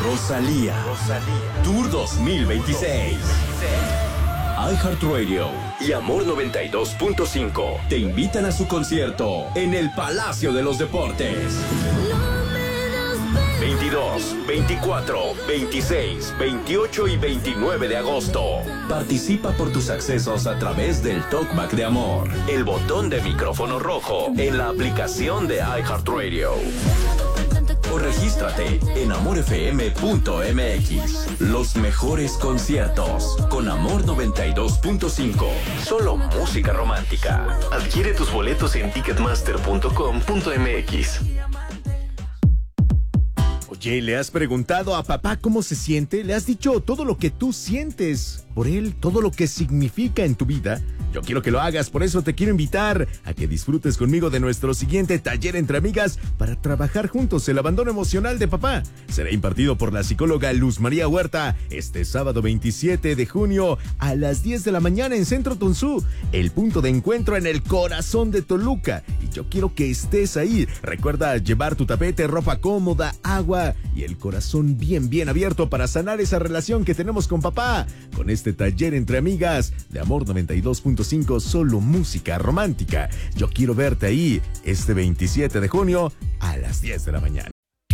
Rosalía. Tour 2026. iHeartRadio y Amor 92.5 te invitan a su concierto en el Palacio de los Deportes. 22, 24, 26, 28 y 29 de agosto. Participa por tus accesos a través del Talkback de Amor, el botón de micrófono rojo en la aplicación de iHeartRadio. O regístrate en amorfm.mx. Los mejores conciertos con Amor 92.5. Solo música romántica. Adquiere tus boletos en ticketmaster.com.mx. Oye, ¿le has preguntado a papá cómo se siente? ¿Le has dicho todo lo que tú sientes por él, todo lo que significa en tu vida? Yo quiero que lo hagas, por eso te quiero invitar a que disfrutes conmigo de nuestro siguiente taller entre amigas para trabajar juntos el abandono emocional de papá. Será impartido por la psicóloga Luz María Huerta este sábado 27 de junio a las 10 de la mañana en Centro Tunzú, el punto de encuentro en el corazón de Toluca. Y yo quiero que estés ahí. Recuerda llevar tu tapete, ropa cómoda, agua y el corazón bien abierto para sanar esa relación que tenemos con papá. Con este taller entre amigas de Amor 92.5, solo música romántica. Yo quiero verte ahí este 27 de junio a las 10 de la mañana.